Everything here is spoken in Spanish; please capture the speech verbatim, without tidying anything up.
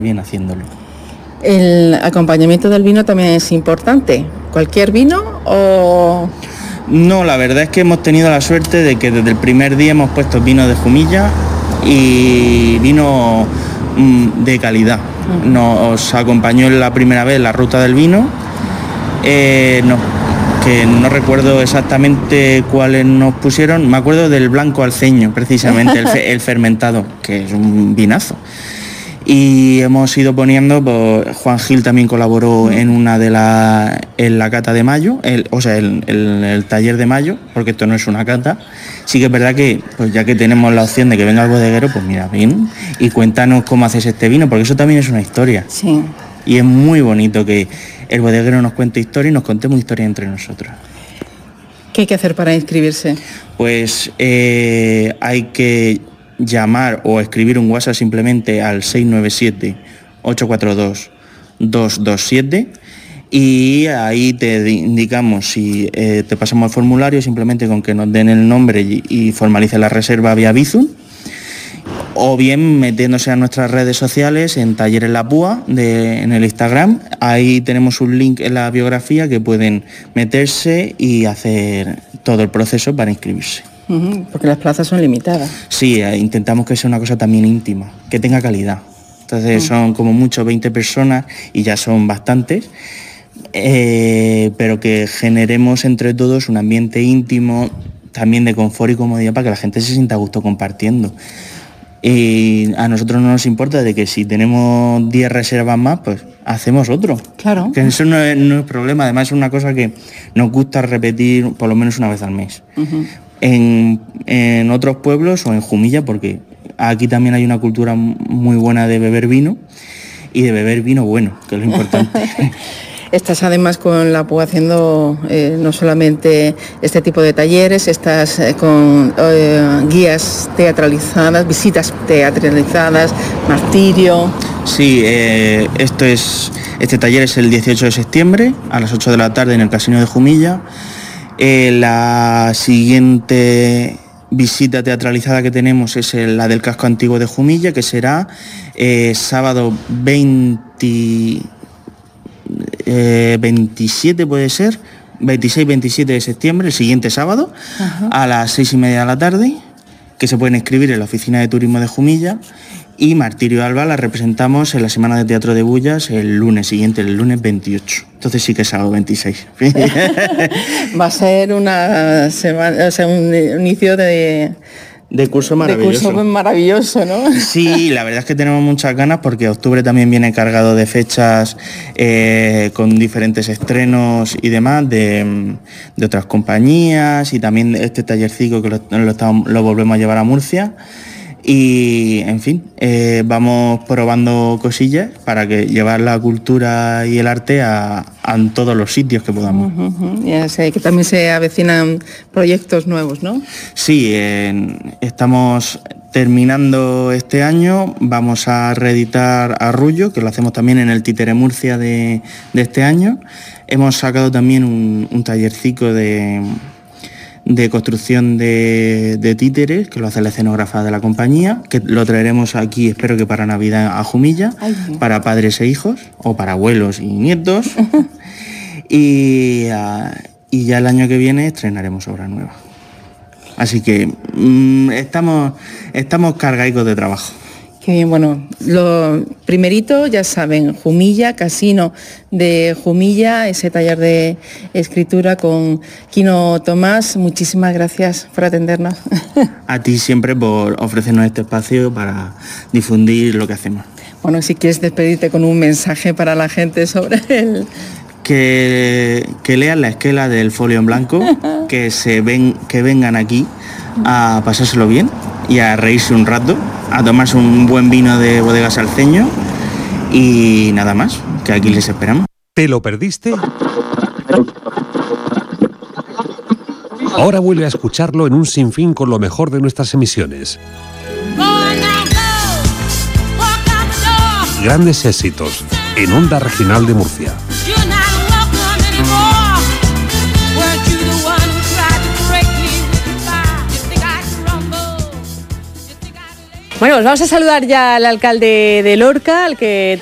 bien haciéndolo. ¿El acompañamiento del vino también es importante? ¿Cualquier vino o...? No, la verdad es que hemos tenido la suerte de que desde el primer día hemos puesto vino de Jumilla y vino mmm, de calidad. Nos acompañó la primera vez la ruta del vino, eh, no, que no recuerdo exactamente cuáles nos pusieron, me acuerdo del blanco alceño, precisamente, el, fe, el fermentado, que es un vinazo. Y hemos ido poniendo, pues, Juan Gil también colaboró en una de las, en la cata de mayo, el, o sea, el, el, el taller de mayo, porque esto no es una cata. Sí que es verdad que, pues ya que tenemos la opción de que venga el bodeguero, pues mira, ven y cuéntanos cómo haces este vino, porque eso también es una historia. Sí. Y es muy bonito que el bodeguero nos cuente historia y nos contemos historia entre nosotros. ¿Qué hay que hacer para inscribirse? Pues eh, hay que llamar o escribir un WhatsApp simplemente al seis nueve siete, ocho cuatro dos, dos dos siete y ahí te indicamos si eh, te pasamos el formulario simplemente con que nos den el nombre y, y formalicen la reserva vía Bizum, o bien metiéndose a nuestras redes sociales en Talleres La Púa de, en el Instagram. Ahí tenemos un link en la biografía que pueden meterse y hacer todo el proceso para inscribirse. Porque las plazas son limitadas. Sí, intentamos que sea una cosa también íntima, que tenga calidad. Entonces uh-huh. son como mucho veinte personas y ya son bastantes, eh, pero que generemos entre todos un ambiente íntimo, también de confort y comodidad para que la gente se sienta a gusto compartiendo. Y a nosotros no nos importa de que si tenemos diez reservas más, pues hacemos otro. Claro. Que eso no es, no es problema, además es una cosa que nos gusta repetir por lo menos una vez al mes. Uh-huh. En, en otros pueblos o en Jumilla, porque aquí también hay una cultura muy buena de beber vino y de beber vino bueno, que es lo importante. Estás además con La Púa haciendo eh, no solamente este tipo de talleres, estás eh, con eh, guías teatralizadas, visitas teatralizadas, martirio. Sí, eh, esto es, este taller es el dieciocho de septiembre a las ocho de la tarde en el Casino de Jumilla. Eh, la siguiente visita teatralizada que tenemos es la del casco antiguo de Jumilla, que será eh, sábado veinte, eh, veintisiete, puede ser, veintiséis veintisiete de septiembre, el siguiente sábado, uh-huh. a las seis y media de la tarde, que se pueden inscribir en la oficina de turismo de Jumilla. Y Martirio Alba la representamos en la Semana de Teatro de Bullas el lunes siguiente, el lunes veintiocho. Entonces sí que es sábado veintiséis. Va a ser una semana, o sea, un inicio de... De curso maravilloso. De curso maravilloso, ¿no? Sí, la verdad es que tenemos muchas ganas porque octubre también viene cargado de fechas eh, con diferentes estrenos y demás de, de otras compañías, y también este tallercico que lo, lo, estamos, lo volvemos a llevar a Murcia. Y, en fin, eh, vamos probando cosillas para que llevar la cultura y el arte a, a todos los sitios que podamos. Uh-huh, uh-huh. Ya sé que también se avecinan proyectos nuevos, ¿no? Sí, eh, estamos terminando este año, vamos a reeditar Arrullo, que lo hacemos también en el Títere Murcia de, de este año. Hemos sacado también un, un tallercico de... de construcción de, de títeres, que lo hace la escenógrafa de la compañía, que lo traeremos aquí, espero que para Navidad, a Jumilla. Ay, sí. Para padres e hijos, o para abuelos y nietos. y, uh, y ya el año que viene estrenaremos obra nueva. Así que mmm, estamos, estamos cargaicos de trabajo. Qué bien, bueno, lo primerito, ya saben, Jumilla, Casino de Jumilla, ese taller de escritura con Quino Tomás. Muchísimas gracias por atendernos. A ti siempre por ofrecernos este espacio para difundir lo que hacemos. Bueno, si quieres despedirte con un mensaje para la gente sobre el... Que, que lean la esquela del folio en blanco, que, se ven, que vengan aquí a pasárselo bien y a reírse un rato, a tomarse un buen vino de Bodega Salceño y nada más, que aquí les esperamos. ¿Te lo perdiste? Ahora vuelve a escucharlo en un sinfín con lo mejor de nuestras emisiones. Grandes éxitos en Onda Regional de Murcia. Bueno, pues vamos a saludar ya al alcalde de Lorca, al que